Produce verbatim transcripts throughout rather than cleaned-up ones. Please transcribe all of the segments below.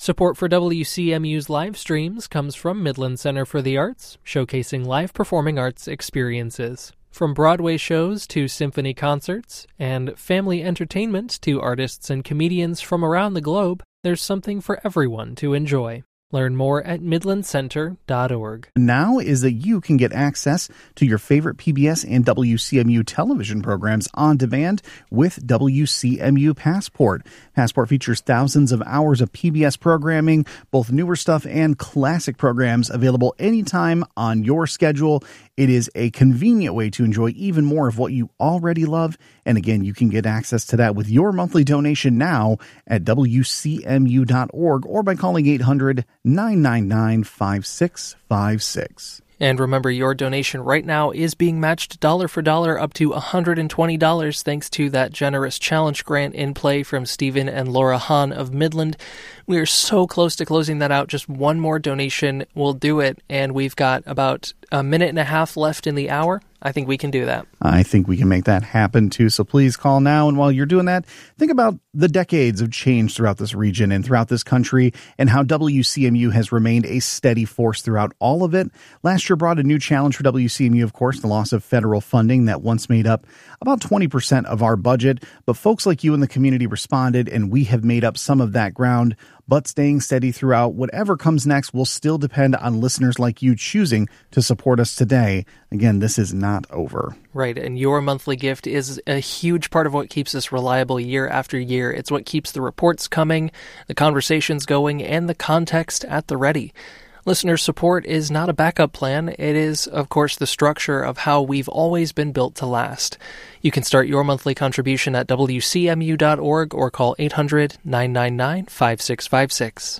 Support for W C M U's live streams comes from Midland Center for the Arts, showcasing live performing arts experiences. From Broadway shows to symphony concerts, and family entertainment to artists and comedians from around the globe, there's something for everyone to enjoy. Learn more at midland center dot org. Now is that you can get access to your favorite P B S and W C M U television programs on demand with W C M U Passport. Passport features thousands of hours of P B S programming, both newer stuff and classic programs available anytime on your schedule. It is a convenient way to enjoy even more of what you already love. And again, you can get access to that with your monthly donation now at W C M U dot org or by calling eight hundred nine nine nine five six five six. And remember, your donation right now is being matched dollar for dollar up to one hundred twenty dollars thanks to that generous challenge grant in play from Stephen and Laura Hahn of Midland. We are so close to closing that out. Just one more donation will do it, and we've got about a minute and a half left in the hour. I think we can do that. I think we can make that happen, too. So please call now. And while you're doing that, think about the decades of change throughout this region and throughout this country and how W C M U has remained a steady force throughout all of it. Last year brought a new challenge for W C M U, of course, the loss of federal funding that once made up about twenty percent of our budget. But folks like you in the community responded, and we have made up some of that ground. But staying steady throughout whatever comes next will still depend on listeners like you choosing to support us today. Again, this is not over. Right, and your monthly gift is a huge part of what keeps us reliable year after year. It's what keeps the reports coming, the conversations going, and the context at the ready. Listener support is not a backup plan. It is, of course, the structure of how we've always been built to last. You can start your monthly contribution at W C M U dot org or call eight hundred nine nine nine five six five six.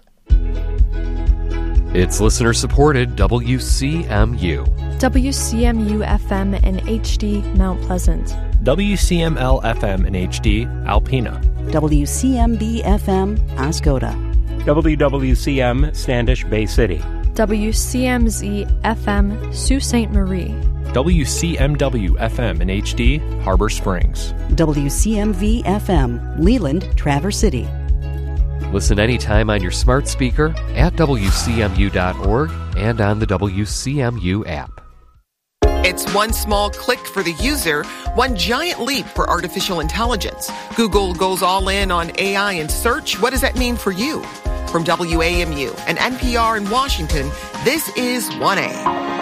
It's listener-supported W C M U. W C M U F M in H D, Mount Pleasant. W C M L F M in H D, Alpena. W C M B F M, Oscoda. W W C M, Standish Bay City. W C M Z F M, Sault Ste. Marie. W C M W F M in H D, Harbor Springs. W C M V F M, Leland, Traverse City. Listen anytime on your smart speaker, at W C M U dot org, and on the W C M U app. It's one small click for the user, one giant leap for artificial intelligence. Google goes all in on A I and search. What does that mean for you? From W A M U and N P R in Washington, this is one A.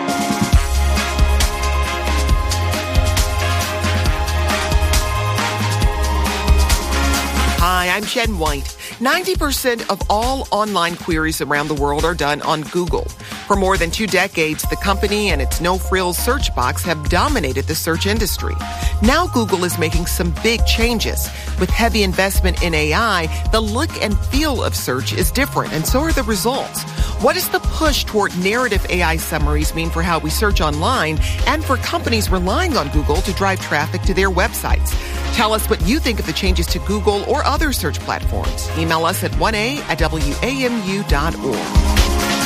Hi, I'm Jen White. ninety percent of all online queries around the world are done on Google. For more than two decades, the company and its no-frills search box have dominated the search industry. Now Google is making some big changes. With heavy investment in A I, the look and feel of search is different, and so are the results. What does the push toward narrative A I summaries mean for how we search online and for companies relying on Google to drive traffic to their websites? Tell us what you think of the changes to Google or other search platforms. Email us at one A at W A M U dot org.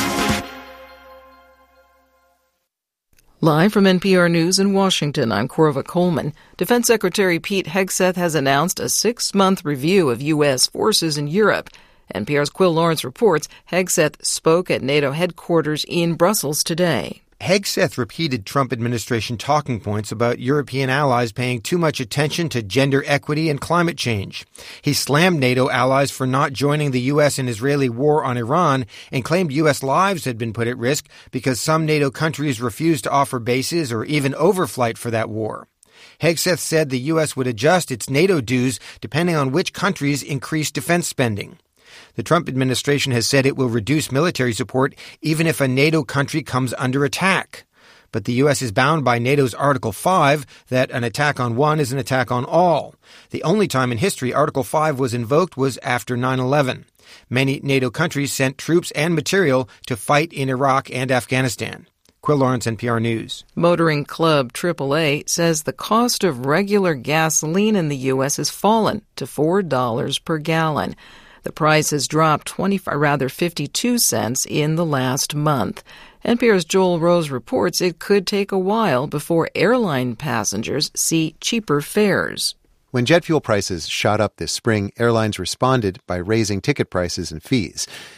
Live from N P R News in Washington, I'm Corva Coleman. Defense Secretary Pete Hegseth has announced a six-month review of U S forces in Europe. N P R's Quill Lawrence reports Hegseth spoke at NATO headquarters in Brussels today. Hegseth repeated Trump administration talking points about European allies paying too much attention to gender equity and climate change. He slammed NATO allies for not joining the U S and Israeli war on Iran and claimed U S lives had been put at risk because some NATO countries refused to offer bases or even overflight for that war. Hegseth said the U S would adjust its NATO dues depending on which countries increased defense spending. The Trump administration has said it will reduce military support even if a NATO country comes under attack. But the U S is bound by NATO's Article five that an attack on one is an attack on all. The only time in history Article five was invoked was after nine eleven. Many NATO countries sent troops and material to fight in Iraq and Afghanistan. Quill Lawrence, N P R News. Motoring Club triple A says the cost of regular gasoline in the U S has fallen to four dollars per gallon. The price has dropped twenty, rather fifty-two cents in the last month. N P R's Joel Rose reports it could take a while before airline passengers see cheaper fares. When jet fuel prices shot up this spring, airlines responded by raising ticket prices and fees.